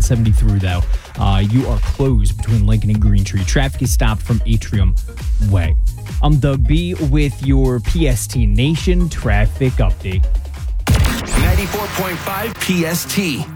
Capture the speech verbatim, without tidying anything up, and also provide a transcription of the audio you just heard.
seventy through, though, uh, you are closed between Lincoln and Green Tree. Traffic is stopped from Atrium Way. I'm Doug B with your P S T Nation traffic update. ninety-four point five P S T.